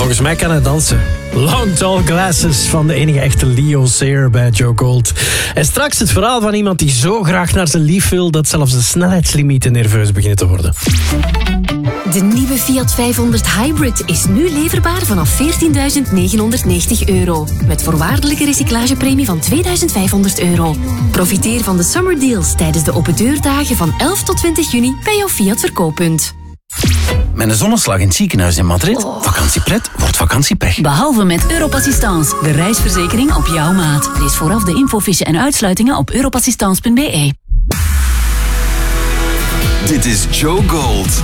Volgens mij kan hij dansen. Long Tall Glasses van de enige echte Leo Sayer bij Joe Gold. En straks het verhaal van iemand die zo graag naar zijn lief wil dat zelfs de snelheidslimieten nerveus beginnen te worden. De nieuwe Fiat 500 Hybrid is nu leverbaar vanaf €14.990. Met voorwaardelijke recyclagepremie van €2.500. Profiteer van de summer deals tijdens de open deurdagen van 11 tot 20 juni bij jouw Fiat verkooppunt. Met een zonneslag in het ziekenhuis in Madrid. Vakantiepret wordt vakantiepech. Behalve met Europassistance, de reisverzekering op jouw maat. Lees vooraf de infofiche en uitsluitingen op europassistance.be. Dit is Joe Gold.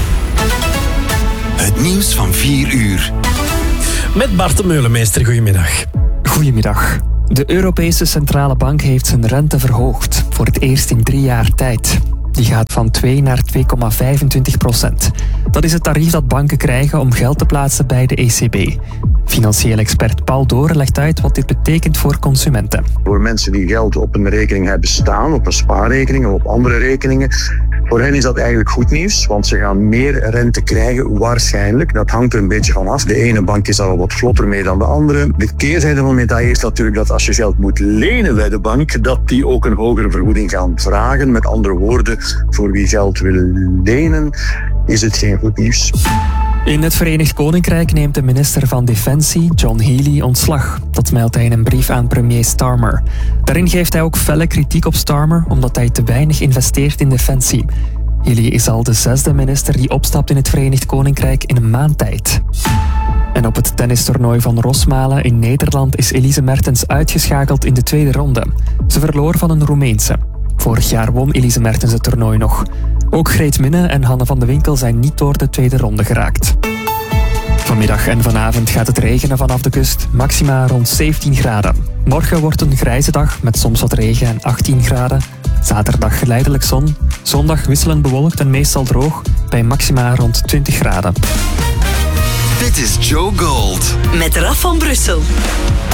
Het nieuws van 4 uur. Met Bart de Meulemeester, goedemiddag. Goedemiddag. De Europese Centrale Bank heeft zijn rente verhoogd. Voor het eerst in 3 jaar tijd. Die gaat van 2 naar 2,25%. Dat is het tarief dat banken krijgen om geld te plaatsen bij de ECB. Financieel expert Paul Doren legt uit wat dit betekent voor consumenten. Voor mensen die geld op een rekening hebben staan, op een spaarrekening of op andere rekeningen, voor hen is dat eigenlijk goed nieuws, want ze gaan meer rente krijgen, waarschijnlijk. Dat hangt er een beetje van af. De ene bank is daar al wat vlotter mee dan de andere. De keerzijde van de medaille is natuurlijk dat als je geld moet lenen bij de bank, dat die ook een hogere vergoeding gaan vragen. Met andere woorden, voor wie geld wil lenen, is het geen goed nieuws. In het Verenigd Koninkrijk neemt de minister van Defensie, John Healey, ontslag. Dat meldt hij in een brief aan premier Starmer. Daarin geeft hij ook felle kritiek op Starmer, omdat hij te weinig investeert in defensie. Healey is al de 6e minister die opstapt in het Verenigd Koninkrijk in een maand tijd. En op het tennistoernooi van Rosmalen in Nederland is Elise Mertens uitgeschakeld in de tweede ronde. Ze verloor van een Roemeense. Vorig jaar won Elise Mertens het toernooi nog. Ook Greet Minne en Hanne van de Winkel zijn niet door de tweede ronde geraakt. Vanmiddag en vanavond gaat het regenen vanaf de kust, maxima rond 17 graden. Morgen wordt een grijze dag met soms wat regen en 18 graden. Zaterdag geleidelijk zon. Zondag wisselend bewolkt en meestal droog bij maxima rond 20 graden. Dit is Joe Gold. Met Raf van Brussel.